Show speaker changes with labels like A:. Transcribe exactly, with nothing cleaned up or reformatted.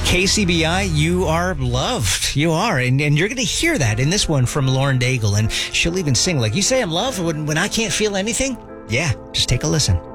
A: K C B I, you are loved. You are. And, and you're going to hear that in this one from Lauren Daigle. And she'll even sing like, you say I'm loved when, when I can't feel anything? Yeah, just take a listen.